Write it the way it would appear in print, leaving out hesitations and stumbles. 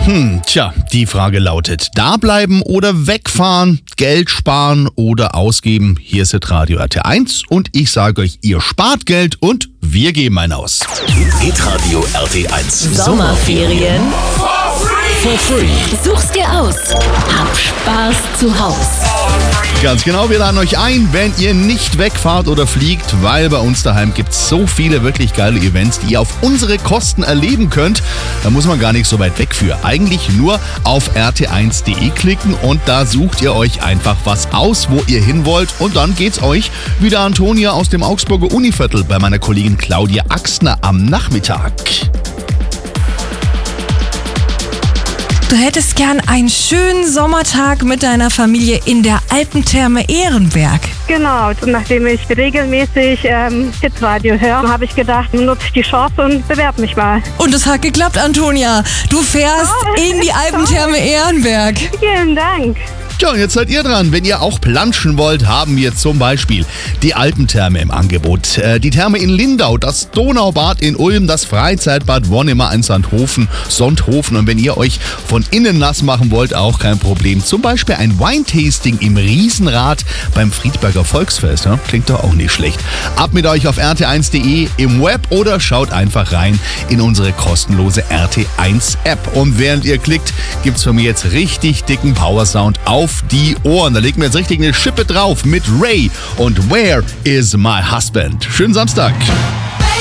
Tja, die Frage lautet, da bleiben oder wegfahren, Geld sparen oder ausgeben? Hier ist das Radio RT1 und ich sage euch, ihr spart Geld und wir geben einen aus. Hitradio RT1 Sommerferien for free. such's dir aus. Hab Spaß zu Haus. Ganz genau, wir laden euch ein, wenn ihr nicht wegfahrt oder fliegt, weil bei uns daheim gibt es so viele wirklich geile Events, die ihr auf unsere Kosten erleben könnt. Da muss man gar nicht so weit weg für. Eigentlich nur auf rt1.de klicken und da sucht ihr euch einfach was aus, wo ihr hin wollt. Und dann geht's euch wie der Antonia aus dem Augsburger Univiertel bei meiner Kollegin Claudia Axner am Nachmittag. Du hättest gern einen schönen Sommertag mit deiner Familie in der Alpentherme Ehrenberg. Genau, und nachdem ich regelmäßig Hitradio höre, habe ich gedacht, nutze ich die Chance und bewerbe mich mal. Und es hat geklappt, Antonia. Du fährst in die Alpentherme Ehrenberg. Vielen Dank. Tja, und jetzt seid ihr dran. Wenn ihr auch planschen wollt, haben wir zum Beispiel die Alpentherme im Angebot. Die Therme in Lindau, das Donaubad in Ulm, das Freizeitbad Wonnemar in Sonthofen. Und wenn ihr euch von innen nass machen wollt, auch kein Problem. Zum Beispiel ein Wine-Tasting im Riesenrad beim Friedberger Volksfest. Ja? Klingt doch auch nicht schlecht. Ab mit euch auf rt1.de im Web oder schaut einfach rein in unsere kostenlose RT1-App. Und während ihr klickt, gibt's von mir jetzt richtig dicken Powersound auf die Ohren. Da legen wir jetzt richtig eine Schippe drauf mit Ray und Where is my husband? Schönen Samstag.